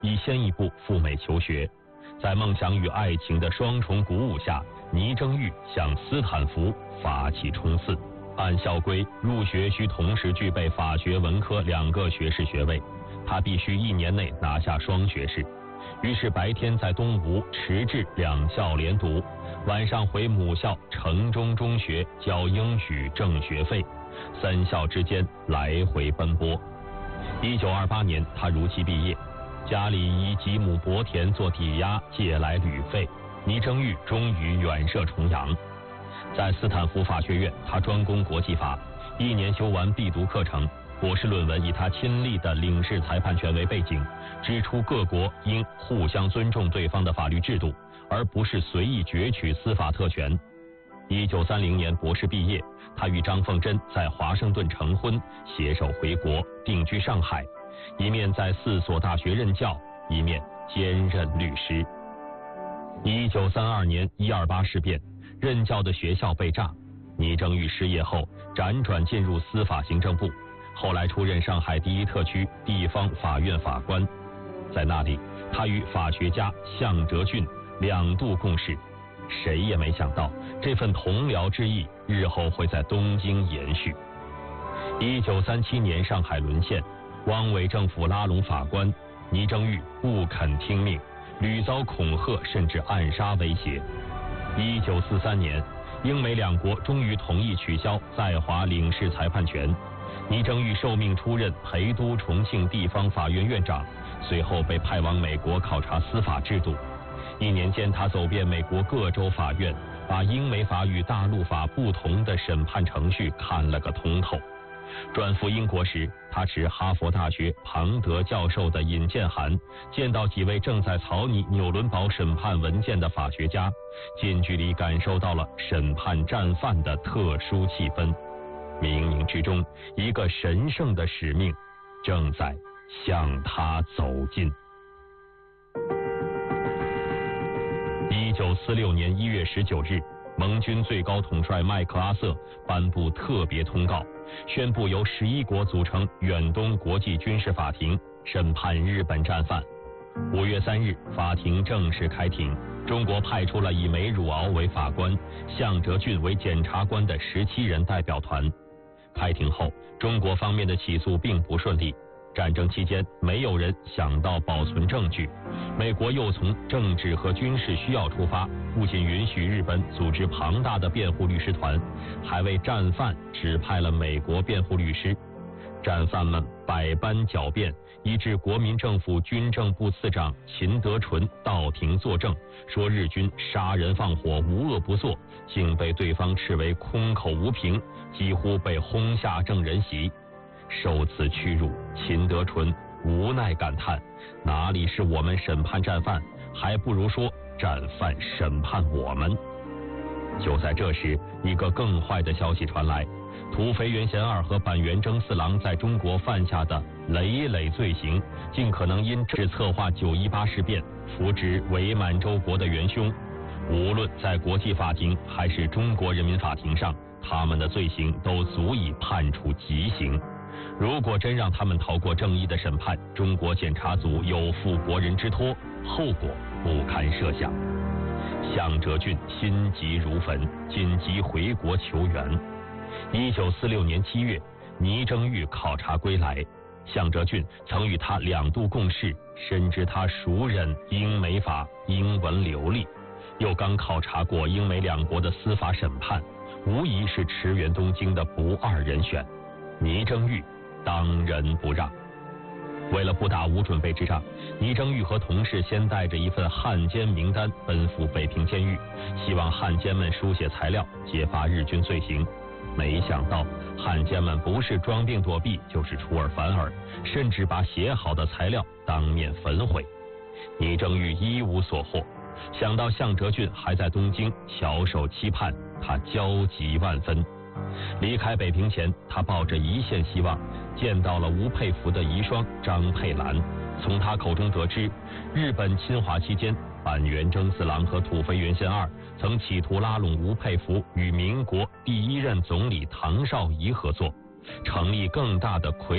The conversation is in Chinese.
已先一步赴美求学。在梦想与爱情的双重鼓舞下，倪征玉向斯坦福发起冲刺。按校规，入学需同时具备法学文科2个学士学位，他必须1年内拿下双学士。于是白天在东吴、迟至2校连读，晚上回母校城中中学交英语挣学费，3校之间来回奔波。1928年，他如期毕业，家里以几亩薄田做抵押借来旅费，倪征玉终于远涉重洋。在斯坦福法学院，他专攻国际法，1年修完必读课程。博士论文以他亲历的领事裁判权为背景，指出各国应互相尊重对方的法律制度，而不是随意攫取司法特权。1930年博士毕业，他与张凤珍在华盛顿成婚，携手回国定居上海，一面在4所大学任教，一面兼任律师。1932年128事变，任教的学校被炸，倪征玉失业后辗转进入司法行政部，后来出任上海第1特区地方法院法官。在那里，他与法学家项哲俊2度共事。谁也没想到，这份同僚之意日后会在东京延续。1937年上海沦陷，汪伪政府拉拢法官，倪征玉不肯听命，屡遭恐吓甚至暗杀威胁。1943年，英美2国终于同意取消在华领事裁判权，倪征玉受命出任陪都重庆地方法院院长，随后被派往美国考察司法制度。1年间，他走遍美国各州法院，把英美法与大陆法不同的审判程序看了个通透。转赴英国时，他持哈佛大学庞德教授的引荐函，见到几位正在草拟纽伦堡审判文件的法学家，近距离感受到了审判战犯的特殊气氛。冥冥之中，一个神圣的使命正在向他走近。1946年1月19日，盟军最高统帅麦克阿瑟颁布特别通告，宣布由11国组成远东国际军事法庭审判日本战犯。5月3日，法庭正式开庭，中国派出了以梅汝敖为法官、项哲俊为检察官的17人代表团。开庭后，中国方面的起诉并不顺利。战争期间，没有人想到保存证据。美国又从政治和军事需要出发，不仅允许日本组织庞大的辩护律师团，还为战犯指派了美国辩护律师。战犯们百般狡辩，以致国民政府军政部次长秦德纯到庭作证，说日军杀人放火无恶不作，竟被对方斥为空口无凭，几乎被轰下证人席。受此屈辱，秦德纯无奈感叹：哪里是我们审判战犯，还不如说战犯审判我们。就在这时，一个更坏的消息传来，土肥原贤二和板垣征四郎在中国犯下的累累罪行，尽可能因只策划918事变，扶植伪满洲国的元凶。无论在国际法庭还是中国人民法庭上，他们的罪行都足以判处极刑。如果真让他们逃过正义的审判，中国检察组有负国人之托，后果不堪设想。项哲俊心急如焚，紧急回国求援。1946年7月，倪征玉考察归来，项哲俊曾与他2度共事，深知他熟稔英美法，英文流利，又刚考察过英美2国的司法审判，无疑是驰援东京的不二人选。倪征玉当仁不让。为了不打无准备之仗，倪征玉和同事先带着一份汉奸名单奔赴北平监狱，希望汉奸们书写材料揭发日军罪行。没想到汉奸们不是装病躲避，就是出尔反尔，甚至把写好的材料当面焚毁。倪征玉一无所获，想到项哲俊还在东京翘首期盼，他焦急万分。离开北平前，他抱着一线希望，见到了吴佩孚的遗孀张佩兰。从他口中得知，日本侵华期间，板垣征四郎和土肥原贤二曾企图拉拢吴佩孚与民国第1任总理唐绍仪合作，成立更大的傀